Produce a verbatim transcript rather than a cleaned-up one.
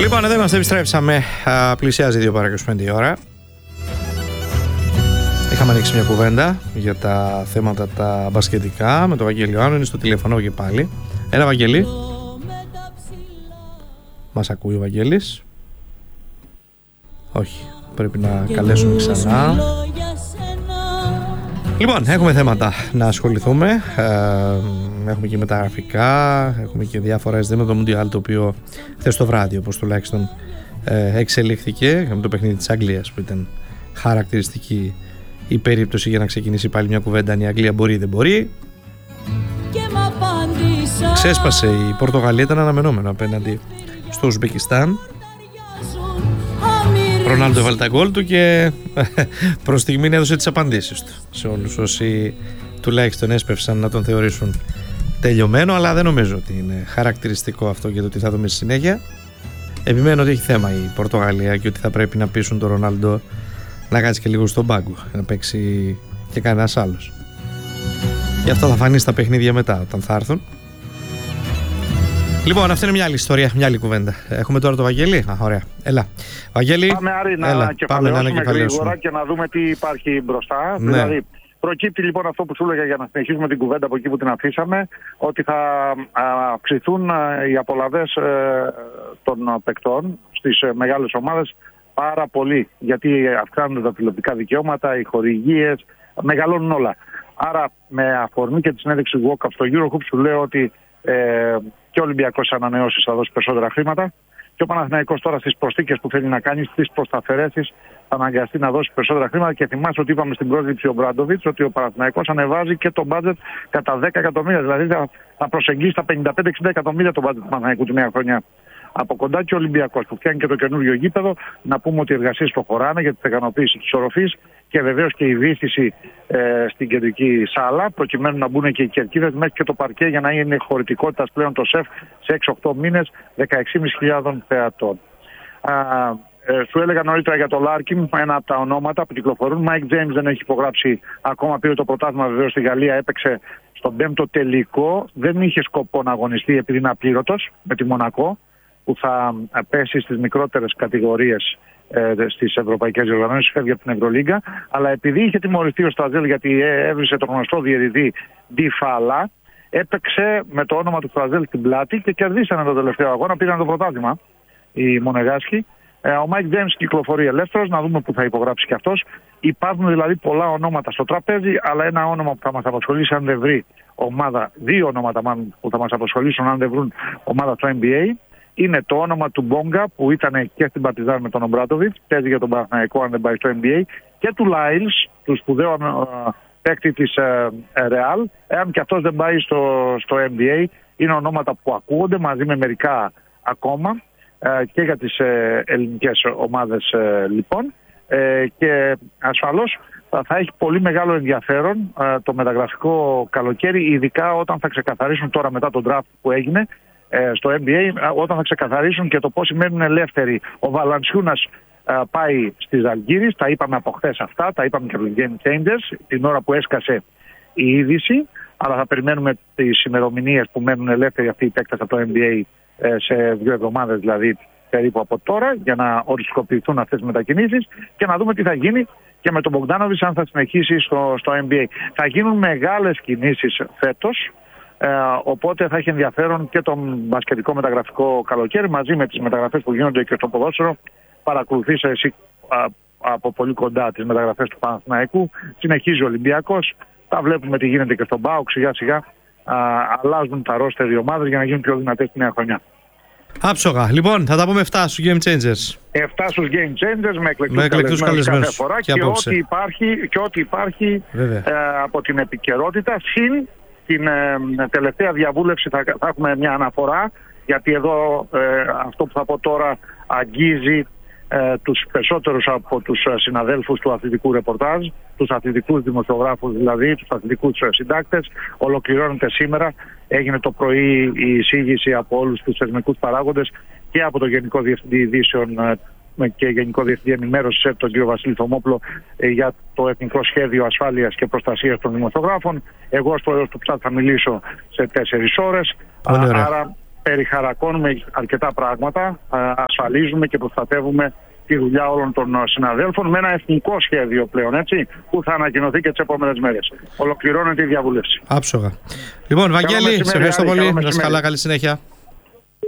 Λοιπόν, εδώ είμαστε, επιστρέψαμε. Α, πλησιάζει δύο παρά είκοσι πέντε η ώρα. Είχαμε ανοίξει μια κουβέντα για τα θέματα τα μπασκετικά με τον Βαγγέλη Ιωάννου. Είναι στο τηλέφωνο και πάλι. Έλα, Βαγγέλη. Μας ακούει ο Βαγγέλης? Όχι, πρέπει να καλέσουμε ξανά. Λοιπόν, έχουμε θέματα να ασχοληθούμε. ε, Έχουμε και μεταγραφικά, έχουμε και διάφορα ζητήματα. Το Μουντιάλ, το οποίο χθες το βράδυ, όπως τουλάχιστον ε, εξελίχθηκε με το παιχνίδι της Αγγλίας, που ήταν χαρακτηριστική η περίπτωση για να ξεκινήσει πάλι μια κουβέντα αν η Αγγλία μπορεί ή δεν μπορεί. Ξέσπασε η Πορτογαλία, ήταν αναμενόμενο απέναντι στο Ουσμπεκιστάν. Ο Ρονάλντο έβαλε τα γκολ του και προς στιγμήν έδωσε τις απαντήσεις του σε όλους όσοι τουλάχιστον έσπευσαν να τον θεωρήσουν τελειωμένο, αλλά δεν νομίζω ότι είναι χαρακτηριστικό αυτό για το τι θα δούμε στη συνέχεια. Επιμένω ότι έχει θέμα η Πορτογαλία και ότι θα πρέπει να πείσουν τον Ρονάλντο να κάτσει και λίγο στον πάγκο, να παίξει και κανένας άλλος. Γι' αυτό θα φανεί στα παιχνίδια μετά, όταν θα έρθουν. Λοιπόν, αυτή είναι μια άλλη ιστορία, μια άλλη κουβέντα. Έχουμε τώρα το Βαγγέλη. Α, ωραία. Έλα. Βαγγέλη, πάμε, Άρη, να έλα. Πάμε να ανακεφαλαιώσουμε και να δούμε τι υπάρχει μπροστά. Ναι. Δηλαδή, προκύπτει λοιπόν αυτό που σου έλεγα, για να συνεχίσουμε την κουβέντα από εκεί που την αφήσαμε, ότι θα αυξηθούν οι απολαβές των παικτών στις μεγάλες ομάδες πάρα πολύ. Γιατί αυξάνονται τα τηλεοπτικά δικαιώματα, οι χορηγίες, μεγαλώνουν όλα. Άρα, με αφορμή και τη συνέντευξη walk-up στο Eurohoop, σου λέω ότι ε, και ο Ολυμπιακός ανανεώσεις θα δώσει περισσότερα χρήματα και ο Παναθηναϊκός τώρα στις προσθήκες που θέλει να κάνει, στις προσταφαιρέσεις, θα αναγκαστεί να δώσει περισσότερα χρήματα. Και θυμάσαι ότι είπαμε στην πρόσληψη ο Μπράντοβιτς ότι ο Παναθηναϊκός ανεβάζει και το μπάτζετ κατά δέκα εκατομμύρια. Δηλαδή θα προσεγγίσει τα πενήντα πέντε εξήντα εκατομμύρια το μπάτζετ του Παναθηναϊκού τη νέα χρονιά. Από κοντά και ο Ολυμπιακός που φτιάχνει και το καινούριο γήπεδο. Να πούμε ότι οι εργασίες προχωράνε για την ικανοποίηση της οροφής και βεβαίως και η βύθιση ε, στην κεντρική σάλα, προκειμένου να μπουν και οι κερκίδες μέχρι και το παρκέ για να είναι χωρητικότητας πλέον το ΣΕΦ σε έξι οχτώ μήνες δεκαέξι χιλιάδες πεντακόσιους θεατών. Α, ε, σου έλεγα νωρίτερα για το Λάρκιν, ένα από τα ονόματα που κυκλοφορούν. Μάικ Τζέιμς δεν έχει υπογράψει ακόμα, πήρε το πρωτάθλημα βεβαίως στη Γαλλία, έπαιξε στον πέμπτο τελικό. Δεν είχε σκοπό να αγωνιστεί επειδή είναι απλήρωτος με τη Μονακό, που θα πέσει στις μικρότερες κατηγορίες ε, στις ευρωπαϊκές διοργανώσεις, φεύγει από την Ευρωλίγκα. Αλλά επειδή είχε τιμωρηθεί ο Στραζέλ, γιατί έβρισε τον γνωστό διαιτητή Ντι Φάλα, έπαιξε με το όνομα του Στραζέλ στην πλάτη και κερδίσανε το τελευταίο αγώνα, πήραν το πρωτάθλημα οι Μονεγάσκοι. Ε, ο Μάικ Τζέιμς κυκλοφορεί ελεύθερος, να δούμε που θα υπογράψει και αυτός. Υπάρχουν δηλαδή πολλά ονόματα στο τραπέζι, αλλά ένα όνομα που θα μας απασχολήσει αν δεν βρει ομάδα, δύο ονόματα μάλλον που θα μας απασχολήσουν αν δεν βρουν ομάδα στο N B A. Είναι το όνομα του Μπόγκα που ήταν και στην Παρτιζάν με τον Ομπράτοβιτς, παίζει για τον Παναθηναϊκό αν δεν πάει στο N B A, και του Λάιλς, του σπουδαίου παίκτη της Ρεάλ, εάν και αυτός δεν πάει στο, στο N B A. Είναι ονόματα που ακούγονται μαζί με μερικά ακόμα ε, και για τις ε, ελληνικές ομάδες ε, λοιπόν ε, και ασφαλώς θα έχει πολύ μεγάλο ενδιαφέρον ε, το μεταγραφικό καλοκαίρι, ειδικά όταν θα ξεκαθαρίσουν τώρα μετά τον draft που έγινε στο N B A, όταν θα ξεκαθαρίσουν και το πώς μένουν ελεύθεροι. Ο Βαλαντσιούνας uh, πάει στη Ζαλγκίρις, τα είπαμε από χθες αυτά, τα είπαμε και από τους Game Changers την ώρα που έσκασε η είδηση, αλλά θα περιμένουμε τις ημερομηνίες που μένουν ελεύθεροι αυτοί οι παίκτες από το N B A uh, σε δύο εβδομάδες δηλαδή περίπου από τώρα, για να οριστικοποιηθούν αυτές τις μετακινήσεις και να δούμε τι θα γίνει και με τον Μπογκδάνοβιτς αν θα συνεχίσει στο, στο N B A. Θα γίνουν μεγάλες κινήσεις φέτος. Ε, οπότε θα έχει ενδιαφέρον και το μπασκετικό μεταγραφικό καλοκαίρι μαζί με τις μεταγραφές που γίνονται και στο ποδόσφαιρο. Παρακολουθείς εσύ α, από πολύ κοντά τις μεταγραφές του Παναθηναϊκού. Συνεχίζει ο Ολυμπιακός. Τα βλέπουμε τι γίνεται και στον ΠΑΟΚ. Σιγά σιγά α, αλλάζουν τα ρόστερ οι ομάδες για να γίνουν πιο δυνατές τη νέα χρονιά. Άψογα. Λοιπόν, θα τα πούμε εφτά στους Game Changers. εφτά στους Game Changers με εκλεκτούς καλεσμένους κάθε φορά και, και ό,τι υπάρχει, και ό,τι υπάρχει ε, από την επικαιρότητα. Συν την ε, τελευταία διαβούλευση θα, θα έχουμε μια αναφορά, γιατί εδώ ε, αυτό που θα πω τώρα αγγίζει ε, τους περισσότερους από τους συναδέλφους του αθλητικού ρεπορτάζ, τους αθλητικούς δημοσιογράφους δηλαδή, τους αθλητικούς συντάκτες. Ολοκληρώνεται σήμερα, έγινε το πρωί η εισήγηση από όλους τους θεσμικούς παράγοντες και από το Γενικό Διευθυντή Ειδήσεων και Γενικό Διευθυντή Ενημέρωσης, τον κύριο Βασίλη Θωμόπουλο, για το Εθνικό Σχέδιο Ασφάλειας και Προστασίας των Δημοσιογράφων. Εγώ ως πρόεδρος του ΨΑΤ θα μιλήσω σε τέσσερις ώρες. Άρα περιχαρακώνουμε αρκετά πράγματα, ασφαλίζουμε και προστατεύουμε τη δουλειά όλων των συναδέλφων με ένα εθνικό σχέδιο πλέον, έτσι, που θα ανακοινωθεί και τις επόμενες μέρες. Ολοκληρώνεται η διαβούλευση. Άψογα. Λοιπόν, Βαγγέλη, σε ευχαριστώ πολύ. Να είσαι καλά, καλή συνέχεια.